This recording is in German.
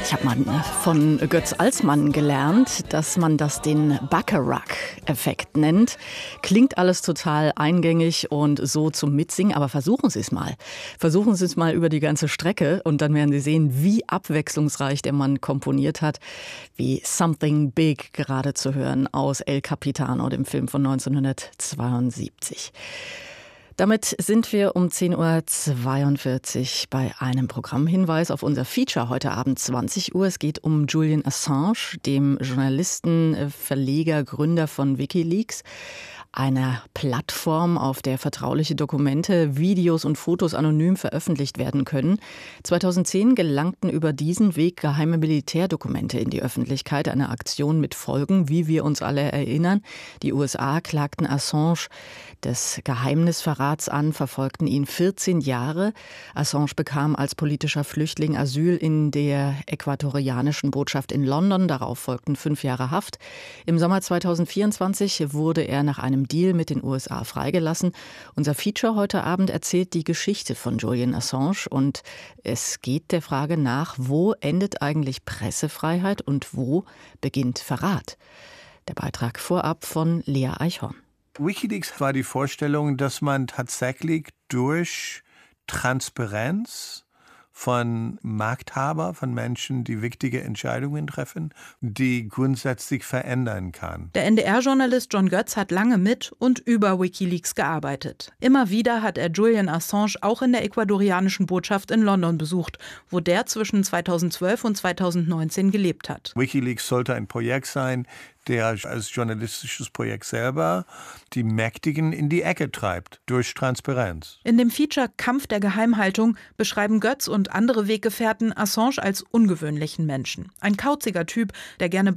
Ich habe mal von Götz Alsmann gelernt, dass man das den Bacharach-Effekt nennt. Klingt alles total eingängig und so zum Mitsingen, aber versuchen Sie es mal. Versuchen Sie es mal über die ganze Strecke und dann werden Sie sehen, wie abwechslungsreich der Mann komponiert hat, wie Something Big gerade zu hören aus El Capitano, dem Film von 1972. Damit sind wir um 10.42 Uhr bei einem Programmhinweis auf unser Feature heute Abend 20 Uhr. Es geht um Julian Assange, dem Journalisten, Verleger, Gründer von WikiLeaks. Einer Plattform, auf der vertrauliche Dokumente, Videos und Fotos anonym veröffentlicht werden können. 2010 gelangten über diesen Weg geheime Militärdokumente in die Öffentlichkeit, eine Aktion mit Folgen, wie wir uns alle erinnern. Die USA klagten Assange des Geheimnisverrats an, verfolgten ihn 14 Jahre. Assange bekam als politischer Flüchtling Asyl in der äquatorianischen Botschaft in London. Darauf folgten 5 Jahre Haft. Im Sommer 2024 wurde er nach einem Deal mit den USA freigelassen. Unser Feature heute Abend erzählt die Geschichte von Julian Assange und es geht der Frage nach, wo endet eigentlich Pressefreiheit und wo beginnt Verrat? Der Beitrag vorab von Lea Eichhorn. WikiLeaks war die Vorstellung, dass man tatsächlich durch Transparenz von Machthaber, von Menschen, die wichtige Entscheidungen treffen, die grundsätzlich verändern kann. Der NDR-Journalist John Götz hat lange mit und über WikiLeaks gearbeitet. Immer wieder hat er Julian Assange auch in der ecuadorianischen Botschaft in London besucht, wo der zwischen 2012 und 2019 gelebt hat. WikiLeaks sollte ein Projekt sein, der als journalistisches Projekt selber die Mächtigen in die Ecke treibt, durch Transparenz. In dem Feature Kampf der Geheimhaltung beschreiben Götz und andere Weggefährten Assange als ungewöhnlichen Menschen. Ein kauziger Typ, der gerne